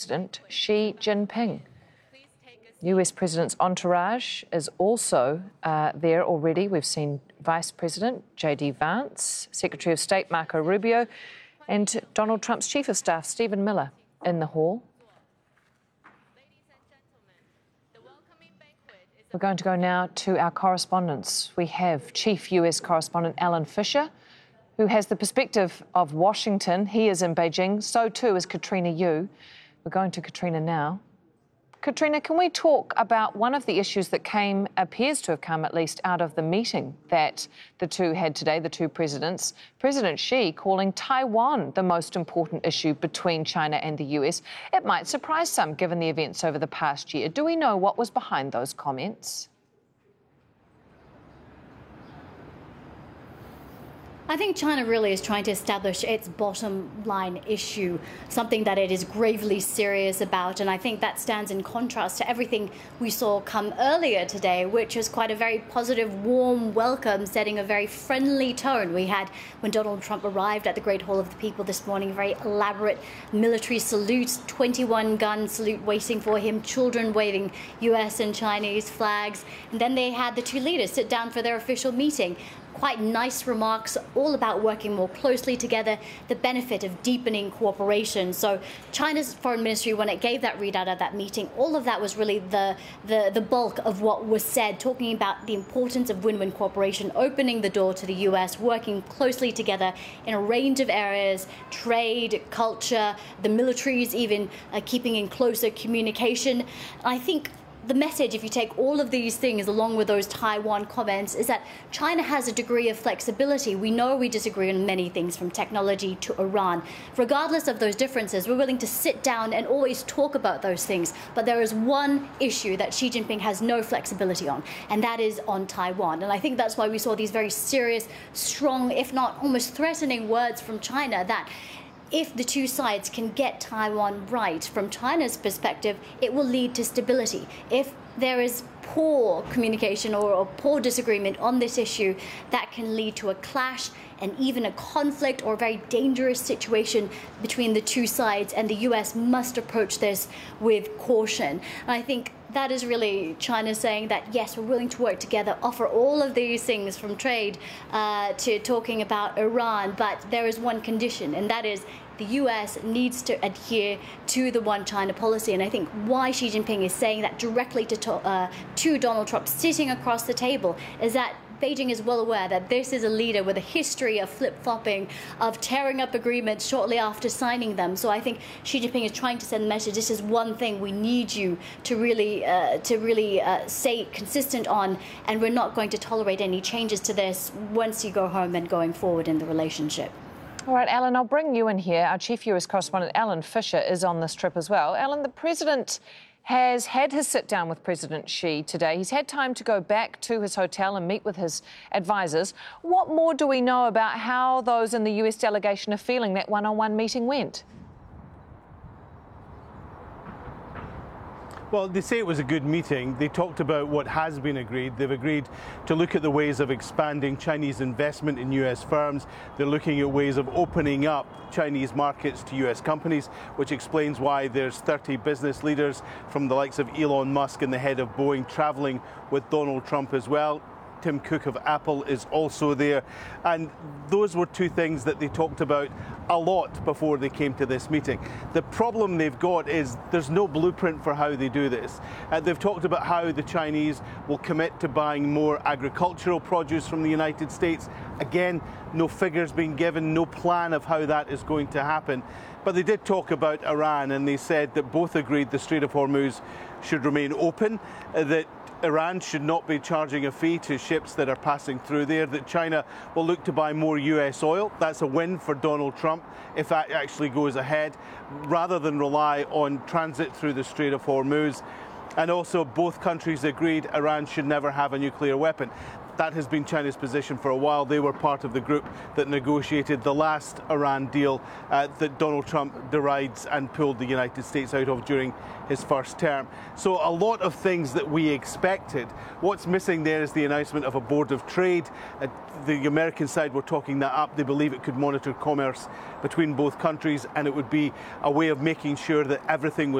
President Xi Jinping. US President's entourage is also there already. We've seen Vice President J.D. Vance, Secretary of State Marco Rubio, and Donald Trump's Chief of Staff Stephen Miller in the hall. We're going to go now to our correspondents. We have Chief US Correspondent Alan Fisher, who has the perspective of Washington. He is in Beijing. So too is Katrina Yu. We're going to Katrina now. Katrina, can we talk about one of the issues that appears to have come at least out of the meeting that the two had today, the two presidents? President Xi calling Taiwan the most important issue between China and the US. It might surprise some given the events over the past year. Do we know what was behind those comments? I think China really is trying to establish its bottom line issue, something that it is gravely serious about. And I think that stands in contrast to everything we saw come earlier today, which was quite a very positive, warm welcome, setting a very friendly tone. We had, when Donald Trump arrived at the Great Hall of the People this morning, a very elaborate military salute, 21-gun salute waiting for him, children waving US and Chinese flags. And then they had the two leaders sit down for their official meeting. Quite nice remarks, all about working more closely together, the benefit of deepening cooperation. So China's foreign ministry, when it gave that readout at that meeting, all of that was really the bulk of what was said, talking about the importance of win-win cooperation, opening the door to the US, working closely together in a range of areas, trade, culture, the militaries even keeping in closer communication. I think the message, if you take all of these things along with those Taiwan comments, is that China has a degree of flexibility. We know we disagree on many things, from technology to Iran. Regardless of those differences, we're willing to sit down and always talk about those things. But there is one issue that Xi Jinping has no flexibility on, and that is on Taiwan. And I think that's why we saw these very serious, strong, if not almost threatening words from China, that if the two sides can get Taiwan right, from China's perspective, it will lead to stability. If there is poor communication or poor disagreement on this issue, that can lead to a clash and even a conflict or a very dangerous situation between the two sides, and the US must approach this with caution. And I think that is really China saying that, yes, we're willing to work together, offer all of these things from trade to talking about Iran, but there is one condition, and that is the US needs to adhere to the one China policy. And I think why Xi Jinping is saying that directly to Donald Trump sitting across the table is that Beijing is well aware that this is a leader with a history of flip-flopping, of tearing up agreements shortly after signing them. So I think Xi Jinping is trying to send the message, this is one thing we need you to really stay consistent on, and we're not going to tolerate any changes to this once you go home and going forward in the relationship. All right, Alan, I'll bring you in here. Our Chief US Correspondent, Alan Fisher, is on this trip as well. Alan, the President has had his sit-down with President Xi today. He's had time to go back to his hotel and meet with his advisors. What more do we know about how those in the US delegation are feeling that one-on-one meeting went? Well, they say it was a good meeting. They talked about what has been agreed. They've agreed to look at the ways of expanding Chinese investment in US firms. They're looking at ways of opening up Chinese markets to US companies, which explains why there's 30 business leaders from the likes of Elon Musk and the head of Boeing traveling with Donald Trump as well. Tim Cook of Apple is also there. And those were two things that they talked about a lot before they came to this meeting. The problem they've got is there's no blueprint for how they do this. They've talked about how the Chinese will commit to buying more agricultural produce from the United States. Again, no figures being given, no plan of how that is going to happen. But they did talk about Iran, and they said that both agreed the Strait of Hormuz should remain open, that Iran should not be charging a fee to ships that are passing through there, that China will look to buy more US oil. That's a win for Donald Trump if that actually goes ahead, rather than rely on transit through the Strait of Hormuz. And also, both countries agreed Iran should never have a nuclear weapon. That has been China's position for a while. They were part of the group that negotiated the last Iran deal that Donald Trump derides and pulled the United States out of during his first term. So a lot of things that we expected. What's missing there is the announcement of a board of trade. The American side were talking that up. They believe it could monitor commerce between both countries, and it would be a way of making sure that everything was